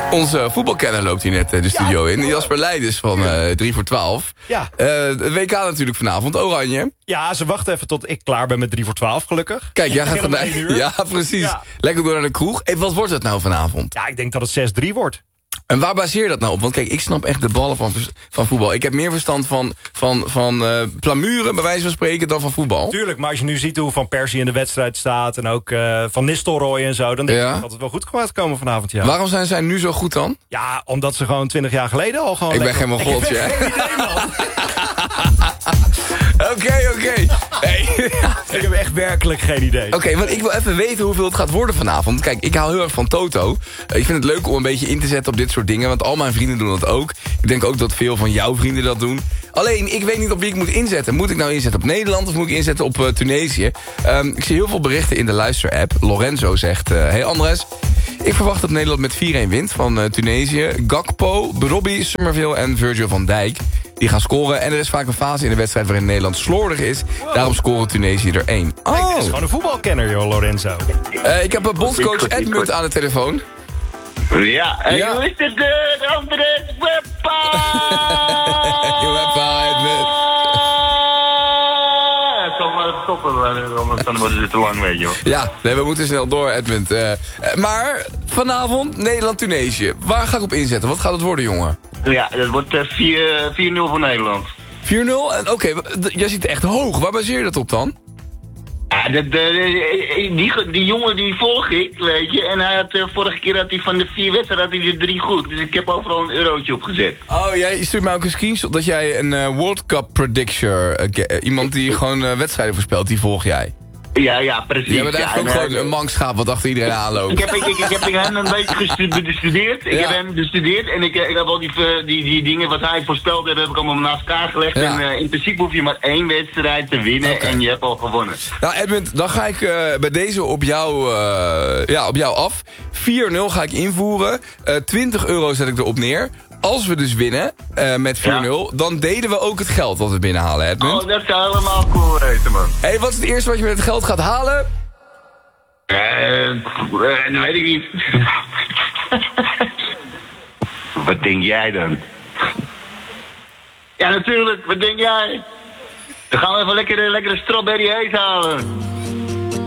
Onze voetbalkenner loopt hier net de studio in. Jasper Leidens van 3 voor 12. Ja. Het WK natuurlijk vanavond, Oranje. Ja, ze wachten even tot ik klaar ben met 3 voor 12, gelukkig. Kijk, jij gaat vandaag. Ja, precies. Ja. Lekker door naar de kroeg. Hey, wat wordt het nou vanavond? Ja, ik denk dat het 6-3 wordt. En waar baseer je dat nou op? Want kijk, ik snap echt de ballen van voetbal. Ik heb meer verstand van plamuren, bij wijze van spreken, dan van voetbal. Tuurlijk, maar als je nu ziet hoe Van Persie in de wedstrijd staat... en ook Van Nistelrooy en zo... dan denk ik dat het wel goed gaat komen vanavond, ja. Waarom zijn zij nu zo goed dan? Ja, omdat ze gewoon 20 jaar geleden al gewoon... Ik ben geen mogoltje, hè? Oké. Hey. Ik heb echt werkelijk geen idee. Oké, want ik wil even weten hoeveel het gaat worden vanavond. Kijk, ik hou heel erg van Toto. Ik vind het leuk om een beetje in te zetten op dit soort dingen. Want al mijn vrienden doen dat ook. Ik denk ook dat veel van jouw vrienden dat doen. Alleen, ik weet niet op wie ik moet inzetten. Moet ik nou inzetten op Nederland of moet ik inzetten op Tunesië? Ik zie heel veel berichten in de luisterapp. Lorenzo zegt... Hey Andres, ik verwacht dat Nederland met 4-1 wint van Tunesië. Gakpo, Robbie, Summerville en Virgil van Dijk... die gaan scoren. En er is vaak een fase in de wedstrijd waarin Nederland slordig is. Wow. Daarom scoren Tunesië er 1. Kijk, dit is gewoon een voetbalkenner, joh, Lorenzo. Ik heb bondscoach Edmund aan de telefoon. Ja, en hoe is het, Andres Weppa? Weppa, Edmund. Zal maar stoppen, anders dan wordt het te lang, weet je wel. Ja, nee, we moeten snel door, Edmund. Maar vanavond Nederland-Tunesië. Waar ga ik op inzetten? Wat gaat het worden, jongen? Ja, dat wordt 4-0 voor Nederland. 4-0? En oké, jij zit echt hoog. Waar baseer je dat op dan? Ja, die jongen die volg ik, weet je. En hij had, vorige keer had hij van de 4 wedstrijden had hij er 3 goed. Dus ik heb overal een eurotje op gezet. Oh, jij stuurt mij ook een screenshot dat jij een World Cup predictor... iemand die gewoon wedstrijden voorspelt, die volg jij. Ja, precies. Jij bent eigenlijk ook gewoon een mangschaap wat achter iedereen aanloopt. Ik heb hem een beetje gestudeerd. Ik heb hem gestudeerd en ik heb al die dingen wat hij voorspeld heeft, heb ik allemaal naast elkaar gelegd. Ja. En in principe hoef je maar 1 wedstrijd te winnen en je hebt al gewonnen. Nou Edmund, dan ga ik bij deze op jou af. 4-0 ga ik invoeren. €20 zet ik erop neer. Als we dus winnen met 4-0, dan delen we ook het geld wat we binnenhalen, Edmund. Oh, dat zou helemaal cool weten, man. Hey, wat is het eerste wat je met het geld gaat halen? Dat weet ik niet. Wat denk jij dan? Ja, natuurlijk. Wat denk jij? Dan gaan we even lekkere strawberry haze halen.